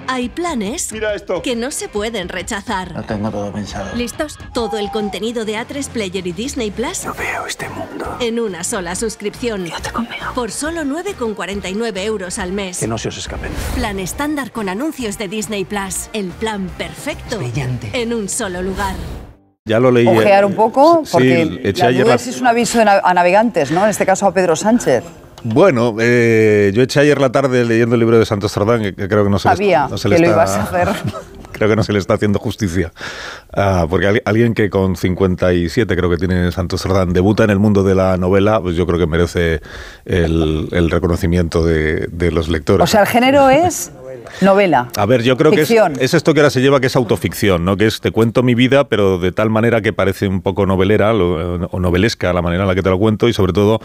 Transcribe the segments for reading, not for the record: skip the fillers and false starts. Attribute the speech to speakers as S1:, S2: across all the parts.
S1: Hay planes
S2: Mira esto.
S1: que no se pueden rechazar.
S3: Lo tengo todo pensado.
S1: ¿Listos? Todo el contenido de A3 Player y Disney Plus
S3: No veo este mundo.
S1: en una sola suscripción.
S3: Quédate conmigo.
S1: Por solo 9,49 euros al mes.
S3: Que no se os escapen.
S1: Plan estándar con anuncios de Disney Plus. El plan perfecto.
S3: Brillante.
S1: En un solo lugar.
S4: Ya lo leí.
S5: Ojear un poco, porque
S4: sí, eché
S5: la
S4: ayer
S5: duda es un aviso a navegantes, ¿no? En este caso a Pedro Sánchez.
S4: Bueno, yo eché ayer la tarde leyendo el libro de Santos Cerdán, que creo que no se
S5: Sabía
S4: no se
S5: que
S4: le
S5: lo
S4: está,
S5: ibas a hacer.
S4: Creo que no se le está haciendo justicia. Porque alguien que con 57, creo que tiene Santos Cerdán, debuta en el mundo de la novela, pues yo creo que merece el reconocimiento de los lectores.
S5: O sea, el género es novela.
S4: A ver, yo creo
S5: ficción.
S4: que es esto que ahora se lleva, que es autoficción, ¿no? Que es te cuento mi vida, pero de tal manera que parece un poco novelera o novelesca la manera en la que te lo cuento, y sobre todo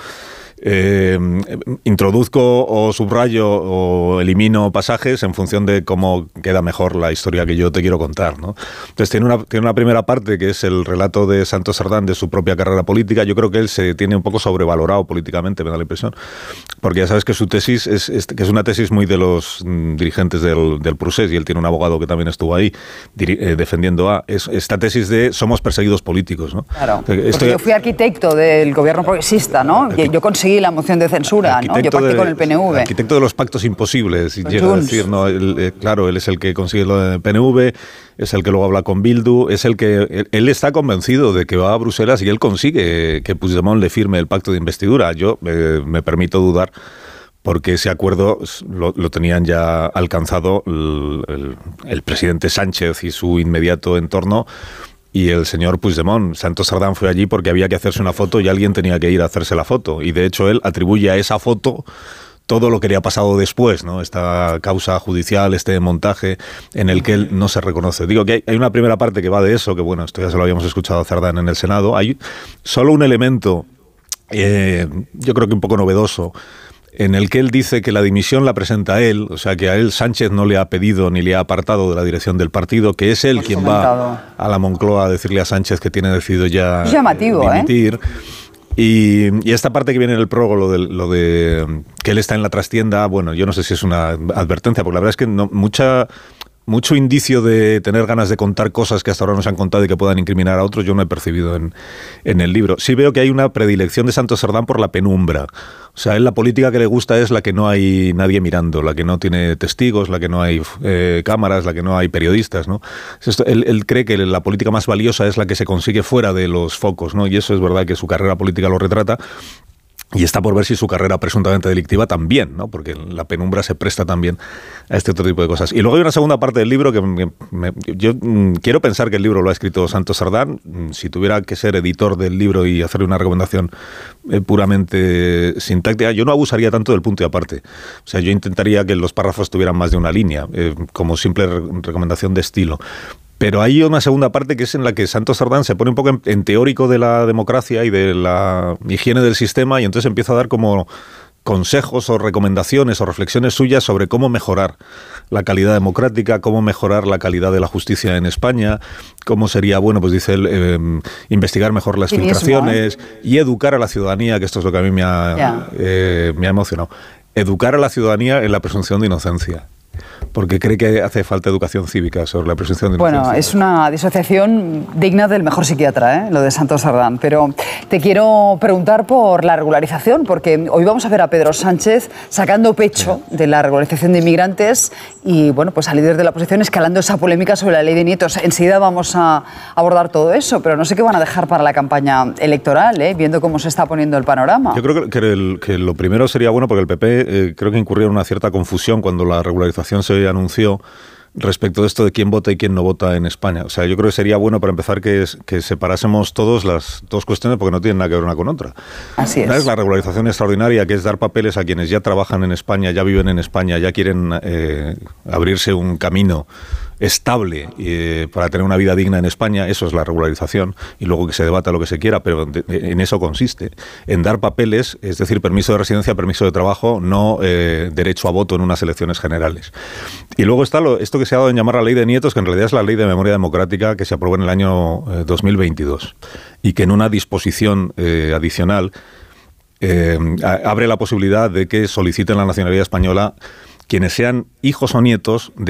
S4: introduzco o subrayo o elimino pasajes en función de cómo queda mejor la historia que yo te quiero contar, ¿no? Entonces tiene una primera parte que es el relato de Santos Cerdán de su propia carrera política. Yo creo que él se tiene un poco sobrevalorado políticamente, me da la impresión, porque ya sabes que su tesis que es una tesis muy de los dirigentes del Prusés, y él tiene un abogado que también estuvo ahí defendiendo esta tesis de somos perseguidos políticos, ¿no?
S5: Claro, porque yo fui arquitecto del gobierno progresista, ¿no? Yo conseguí la moción de censura, ¿no? Yo pacté con el PNV.
S4: Arquitecto de los pactos imposibles, llega a decir, ¿no? Claro, él es el que consigue lo del PNV, es el que luego habla con Bildu, es el que... Él está convencido de que va a Bruselas y él consigue que Puigdemont le firme el pacto de investidura. Yo me permito dudar, porque ese acuerdo lo tenían ya alcanzado el presidente Sánchez y su inmediato entorno, y el señor Puigdemont. Santos Cerdán fue allí porque había que hacerse una foto y alguien tenía que ir a hacerse la foto. Y de hecho él atribuye a esa foto todo lo que le ha pasado después, ¿no? Esta causa judicial, este montaje en el que él no se reconoce. Digo que hay una primera parte que va de eso, que bueno, esto ya se lo habíamos escuchado a Cerdán en el Senado. Hay solo un elemento, yo creo que un poco novedoso, en el que él dice que la dimisión la presenta él, o sea que a él Sánchez no le ha pedido ni le ha apartado de la dirección del partido, que es él quien va a la Moncloa a decirle a Sánchez que tiene decidido ya dimitir. Y esta parte que viene en el prólogo, lo de que él está en la trastienda, bueno, yo no sé si es una advertencia, porque la verdad es que mucho indicio de tener ganas de contar cosas que hasta ahora no se han contado y que puedan incriminar a otros, yo no he percibido en el libro. Sí veo que hay una predilección de Santos Cerdán por la penumbra. O sea, él la política que le gusta es la que no hay nadie mirando, la que no tiene testigos, la que no hay cámaras, la que no hay periodistas, ¿no? Él cree que la política más valiosa es la que se consigue fuera de los focos, ¿no? Y eso es verdad que su carrera política lo retrata. Y está por ver si su carrera presuntamente delictiva también, ¿no? Porque la penumbra se presta también a este otro tipo de cosas. Y luego hay una segunda parte del libro que yo quiero pensar que el libro lo ha escrito Santos Cerdán. Si tuviera que ser editor del libro y hacerle una recomendación puramente sintáctica, yo no abusaría tanto del punto y aparte. O sea, yo intentaría que los párrafos tuvieran más de una línea, como simple recomendación de estilo. Pero hay una segunda parte que es en la que Santos Cerdán se pone un poco en teórico de la democracia y de la higiene del sistema, y entonces empieza a dar como consejos o recomendaciones o reflexiones suyas sobre cómo mejorar la calidad democrática, cómo mejorar la calidad de la justicia en España, cómo sería, bueno, pues dice él, investigar mejor las filtraciones y educar a la ciudadanía, que esto es lo que a mí me ha emocionado. Educar a la ciudadanía en la presunción de inocencia, porque cree que hace falta educación cívica sobre la presunción de inocencia.
S5: Bueno, es una disociación digna del mejor psiquiatra, lo de Santos Cerdán. Pero te quiero preguntar por la regularización, porque hoy vamos a ver a Pedro Sánchez sacando pecho de la regularización de inmigrantes y, bueno, pues al líder de la oposición escalando esa polémica sobre la ley de nietos. Enseguida vamos a abordar todo eso, pero no sé qué van a dejar para la campaña electoral, viendo cómo se está poniendo el panorama.
S4: Yo creo que lo primero sería bueno, porque el PP creo que incurrió en una cierta confusión cuando la regularización se anunció respecto de esto de quién vota y quién no vota en España. O sea, yo creo que sería bueno, para empezar, que separásemos todos las dos cuestiones, porque no tienen nada que ver una con otra.
S5: Así
S4: es la regularización extraordinaria, que es dar papeles a quienes ya trabajan en España, ya viven en España, ya quieren abrirse un camino estable para tener una vida digna en España. Eso es la regularización, y luego que se debata lo que se quiera, pero en eso consiste, en dar papeles, es decir, permiso de residencia, permiso de trabajo, no derecho a voto en unas elecciones generales. Y luego está esto que se ha dado en llamar la ley de nietos, que en realidad es la ley de memoria democrática, que se aprobó en el año 2022, y que en una disposición adicional abre la posibilidad de que soliciten la nacionalidad española quienes sean hijos o nietos de